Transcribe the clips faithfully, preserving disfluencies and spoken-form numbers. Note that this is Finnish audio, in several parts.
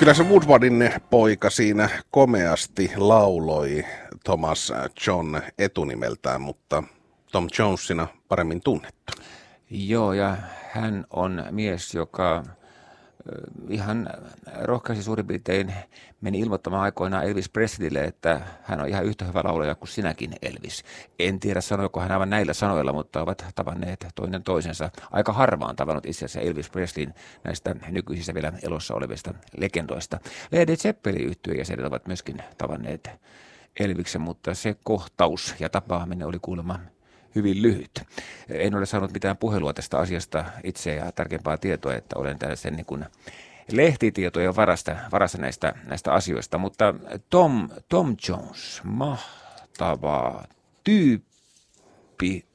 Kyllä se Woodwardin poika siinä komeasti lauloi Thomas John etunimeltään, mutta Tom Jonesina paremmin tunnettu. Joo, ja hän on mies, joka ihan rohkeasti suurin piirtein meni ilmoittamaan aikoinaan Elvis Presleylle, että hän on ihan yhtä hyvä laulaja kuin sinäkin, Elvis. En tiedä, sanoiko hän aivan näillä sanoilla, mutta ovat tavanneet toinen toisensa. Aika harvaan tavannut itse asiassa Elvis Presleyn näistä nykyisistä vielä elossa olevista legendoista. Led Zeppelin -yhtyeen jäsenet ovat myöskin tavanneet Elviksen, mutta se kohtaus ja tapaaminen oli kuulemma hyvin lyhyt. En ole saanut mitään puhelua tästä asiasta itse ja tarkempaa tietoa, että olen tällaisen niin kuin lehtitietojen varassa, varassa näistä, näistä asioista. Mutta Tom, Tom Jones, mahtava tyyppi.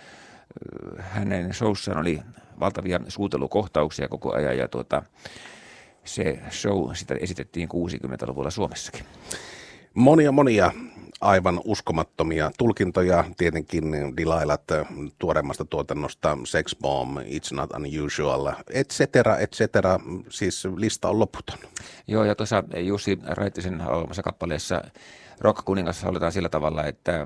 Hänen showssaan oli valtavia suutelukohtauksia koko ajan ja tuota, se show sitä esitettiin kuusikymmentäluvulla Suomessakin. Monia monia aivan uskomattomia tulkintoja, tietenkin Delilah't tuoreemmasta tuotannosta, Sex Bomb, It's Not Unusual, et cetera, et cetera. Siis lista on loputon. Joo, ja tuossa Jussi Raittisen laulamassa kappaleessa Rock-kuningas lauletaan sillä tavalla, että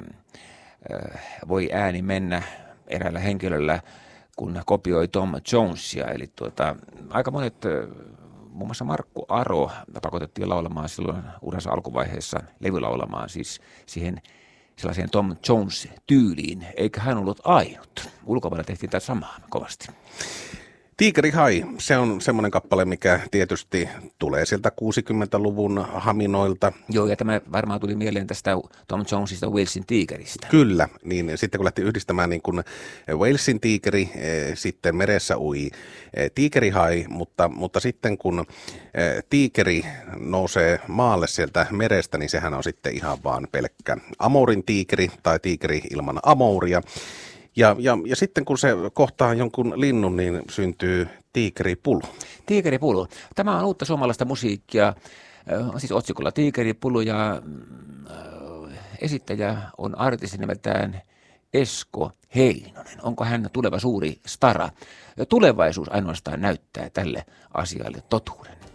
voi ääni mennä eräällä henkilöllä, kun kopioi Tom Jonesia. Eli tuota, aika monet, muun muassa Markku Aro pakotettiin laulamaan silloin uransa alkuvaiheessa, levylaulamaan siis siihen sellaiseen Tom Jones-tyyliin, eikä hän ollut ainut. Ulkomailla tehtiin tätä samaa kovasti. Tiikeri Hai, se on semmoinen kappale, mikä tietysti tulee sieltä kuusikymmentäluvun haminoilta. Joo, ja tämä varmaan tuli mieleen tästä Tom Jonesista, Walesin tiikeristä. Kyllä, niin sitten kun lähti yhdistämään niin kuin Walesin tiikeri, sitten meressä ui Tiikeri Hai, mutta, mutta sitten kun tiikeri nousee maalle sieltä merestä, niin sehän on sitten ihan vaan pelkkä Amourin tiikeri tai tiikeri ilman amouria. Ja, ja, ja sitten kun se kohtaa jonkun linnun, niin syntyy tiikeripulu. Tiikeripulu. Tämä on uutta suomalaista musiikkia, siis otsikolla Tiikeripulu, ja esittäjä on artisti nimeltään Esko Heinonen. Onko hän tuleva suuri stara? Tulevaisuus ainoastaan näyttää tälle asialle totuuden.